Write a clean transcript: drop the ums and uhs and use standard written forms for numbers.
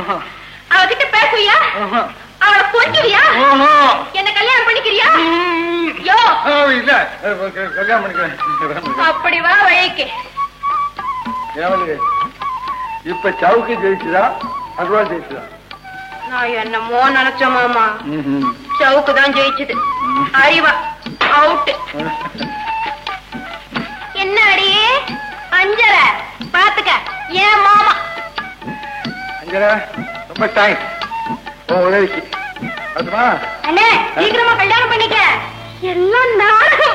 அவகிட்ட பேசுவியா? அவளை கொஞ்சுவியா? என்ன கல்யாணம் பண்ணிக்கிறியா? இல்ல கல்யாணம் பண்ணிக்கிறேன். அப்படி வா வழிக்கு. இப்ப சவுக்கு ஜெயிச்சுதா அருவா ஜெயிச்சுதா? நான் என்னமோ நினைச்ச மாமா, சவுக்கு தான் ஜெயிச்சது. அறிவா அவுட். என்ன அடியே அஞ்சரை பாத்துக்க. ஏன் மாமா அஞ்சரை ரொம்ப தேங்க்ஸ் உதவிக்கு. அண்ணே சீக்கிரமா கல்யாணம் பண்ணிக்க. எல்லாம் நாடகம்.